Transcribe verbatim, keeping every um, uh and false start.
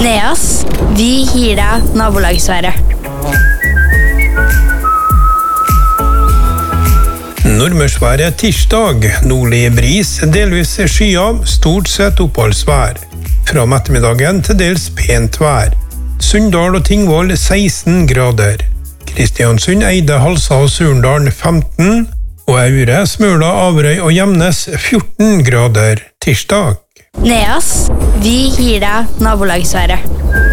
Neas, vi gir deg nabolagsværet. Nordmørsværet tirsdag, nordlig bris, delvis skyet, stort sett oppholdsvær. Fra ettermiddagen til dels pent vær. Sunndal og Tingvoll seksten grader. Kristiansund, Eide, Halsa og Surndalen femten, og Aure, Smøla, Averøy og Gjemnes fjorten grader tirsdag. Neas, vi gir deg nabolagsværet.